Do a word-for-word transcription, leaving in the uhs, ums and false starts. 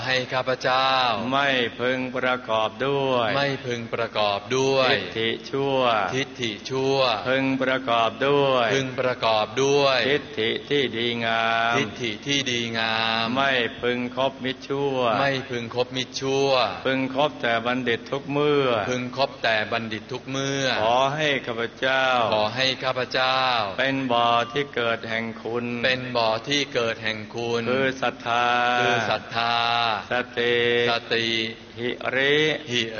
ให้ข้าพเจ้าไม่พึงประกอบด้วยไม่พึงประกอบด้วยทิฏฐิชั่วทิฏฐิชั่วพึงประกอบด้วยพึงประกอบด้วยทิฏฐิที่ดีงามทิฏฐิที่ดีงามไม่พึงคบมิตรชั่วไม่พึงคบมิตรชั่วพึงคบแต่บัณฑิตทุกเมื่อพึงคบแต่บัณฑิตทุกเมื่อขอให้ข้าพเจ้าขอให้ข้าพเจ้าเป็นบ่อที่เกิดแห่งคุณเป็นบ่อที่เกิดแห่งคุณคือศรัทธาคือศรัทธาสติสติหิริหิ